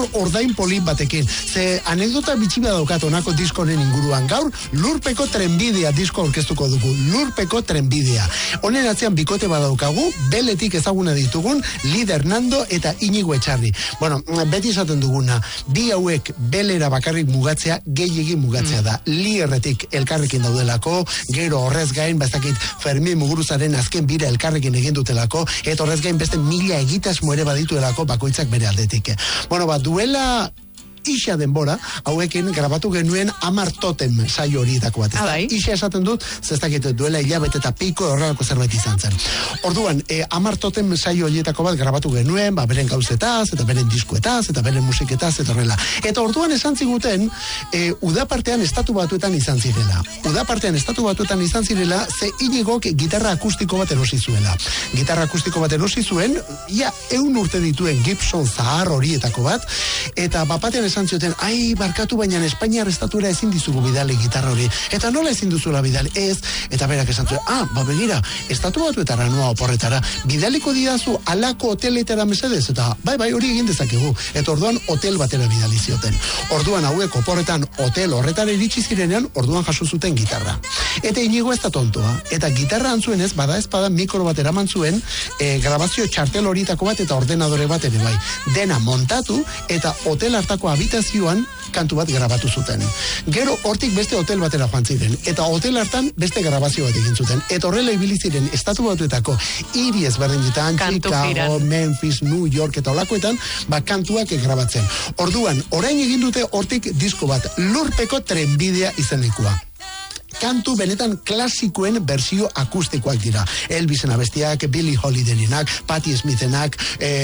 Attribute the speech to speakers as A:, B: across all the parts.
A: gaur ordain polit batekin. Ze anekdota bitxi badaukat honako diskoren inguruan. Gaur Lurpeko Trenbidea disko aurkeztuko dugu. Lurpeko Trenbidea. Honen atzean bikote badaukagu, beletik ezaguna ditugun Lider Nando eta Inigo Etxarri. Bueno, beti esaten duguna, bi hauek belera bakarrik mugatzea, gehiegi mugatzea da. Lierretik elkarrekin daudelako, gero horrez gain, bazakit Fermin Muguruzaren azken bira elkarrekin egin dutelako, eta horrez gain beste 1000 egitasmo ere badituelako bakoitzak bere aldetik. Bueno, duela Isa denbora, hauekin grabatu genuen 10 totem saio horietako bat. Isa esaten dut, zestakit duela hilabete eta piko horrelako zerbait izan zen. Orduan, 10 totem saio horietako bat grabatu genuen, beren gauzetaz, eta beren diskuetaz, eta beren musiketaz, eta horrela. Eta orduan esan ziguten, udapartean estatu batuetan izan zirela. Udapartean estatu batuetan izan zirela, ze Inigok gitarra akustiko bat erosi zuela. Gitarra akustiko bat erosi zuen, ia 100 urte dituen Gibson zahar horietako bat, eta bapatean esan zioten, barkatu baina Espainiar estatura ezin dizugu bidali gitarra hori. Eta nola ezin duzula bidali? Ez, eta berak esan zuen, begira, estatu batuetara noa oporretara, bidaliko didazu alako hoteletara mesedez, eta bai hori egin dezakegu. Eta orduan hotel batera bidali zioten. Orduan hauek oporretan hotel horretara iritsi zirenean, orduan jaso zuten gitarra. Eta Inigo ez da tontoa. Eta gitarra antzuenez, bada espada mikro bat eraman zuen, grabazio txartel horietako bat eta ordenadore bat ere bai. Dena montatu eta hotel hartako habitazioan kantu bat grabatu zuten. Gero hortik beste hotel batera joan ziren. Eta hotel hartan beste grabazio bat egin zuten. Eta horrela ibili ziren estatu batuetako hiri ezberdinetan, Chicago, Memphis, New York eta olakoetan, kantuak grabatzen. Orduan, orain egin dute hortik disko bat, Lurpeko Trenbidea izenekoa. Kantu benetan klasikoen bersio akustikoak dira. Elvisen abestiak, Billie Holidaynak, Patti Smithenak,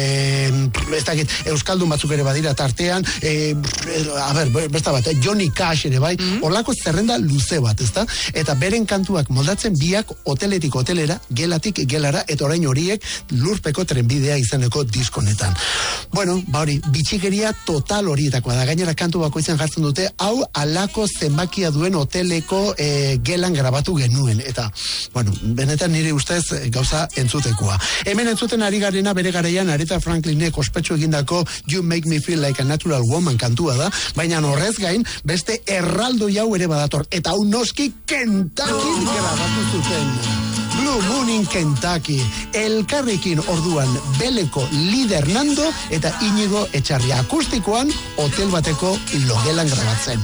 A: euskaldun batzuk ere badira tartean, besta bat, Johnny Cash ere bai, horlako zerrenda luze bat, ezta? Eta beren kantuak moldatzen biak hoteletik hotelera, gelatik gelara, eta orain horiek Lurpeko Trenbidea izeneko diskonetan. Bueno, hori, bitxikeria total horietakoa da. Gainera kantu bakoitzen jartzen dute, hau alako zenbakia duen hoteleko gelan grabatu genuen, eta, bueno, benetan nire ustez gauza entzutekoa. Hemen entzuten ari garena bere garaian Aretha Franklinek ospetsu egindako You Make Me Feel Like a Natural Woman kantua da, baina horrez gain beste erraldo jau ere badator, eta hau noski Kentucky grabatu zuten. Blue Moon in Kentucky. Elkarrekin orduan beleko Lider Nando eta Inigo Etxarri akustikoan hotel bateko logelan grabatzen.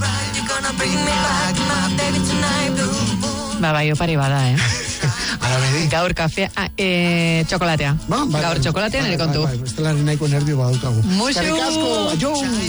B: Bai, opari bada,
A: Gaur
B: kafea, txokolatea. Gaur txokolatea nire kontu.
A: Estelari nahiko nervio badaukagu.
B: Musu!